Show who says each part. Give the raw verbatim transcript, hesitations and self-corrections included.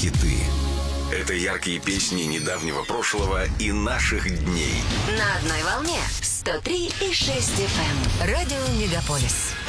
Speaker 1: хиты. Это яркие песни недавнего прошлого и наших дней.
Speaker 2: На одной волне сто три и шесть эф эм. Радио Мегаполис.